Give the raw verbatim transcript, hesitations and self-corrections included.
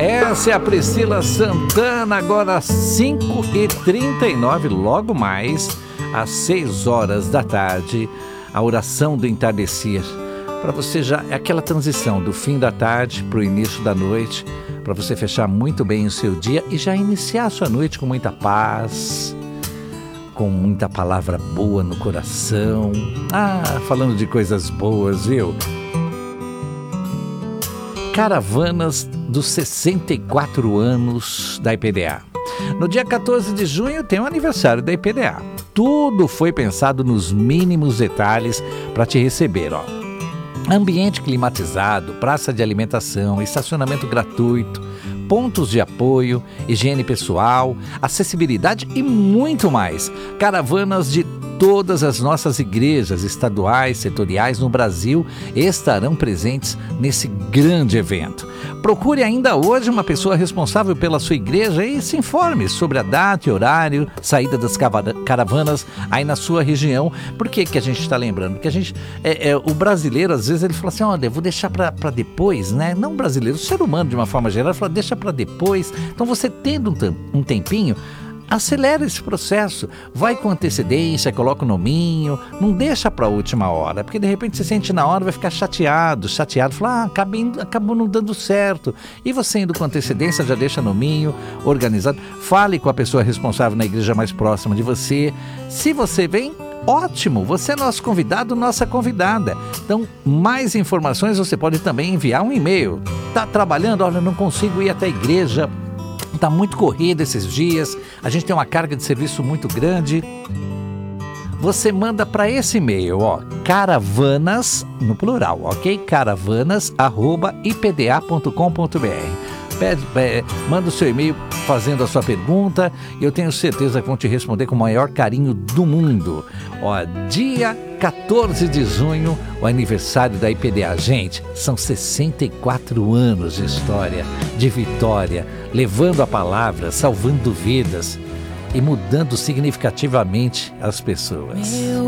Essa é a Priscila Santana, agora às cinco e trinta e nove, logo mais às seis horas da tarde, a oração do entardecer. Para você já, é aquela transição do fim da tarde para o início da noite, para você fechar muito bem o seu dia e já iniciar a sua noite com muita paz, com muita palavra boa no coração. Ah, falando de coisas boas, viu? Caravanas dos sessenta e quatro anos da I P D A. No dia quatorze de junho tem o aniversário da I P D A. Tudo foi pensado nos mínimos detalhes para te receber, ó. Ambiente climatizado, praça de alimentação, estacionamento gratuito, pontos de apoio, higiene pessoal, acessibilidade e muito mais. Caravanas de todas as nossas igrejas estaduais, setoriais no Brasil estarão presentes nesse grande evento. Procure ainda hoje uma pessoa responsável pela sua igreja e se informe sobre a data e horário, saída das caravanas aí na sua região. Por que que a gente está lembrando? Porque a gente, é, é, o brasileiro, às vezes ele fala assim, olha, eu vou deixar para depois, né? Não o brasileiro, o ser humano de uma forma geral, fala, deixa para depois. Então você tendo um, um tempinho, acelera esse processo, vai com antecedência, coloca o nominho, não deixa para a última hora, porque de repente você sente na hora, vai ficar chateado, chateado, fala, ah, acabei, acabou não dando certo. E você indo com antecedência, já deixa nominho, organizado, fale com a pessoa responsável na igreja mais próxima de você. Se você vem, ótimo, você é nosso convidado, nossa convidada. Então, mais informações você pode também enviar um e-mail. Tá trabalhando? Olha, não consigo ir até a igreja, está muito corrido esses dias, a gente tem uma carga de serviço muito grande. Você manda para esse e-mail, ó, caravanas, no plural, ok? caravanas arroba i p d a ponto com ponto b r. Pede, é, manda o seu e-mail fazendo a sua pergunta e eu tenho certeza que vão te responder com o maior carinho do mundo. Ó, dia quatorze de junho, o aniversário da I P D A. Gente, são sessenta e quatro anos de história, de vitória, levando a palavra, salvando vidas e mudando significativamente as pessoas.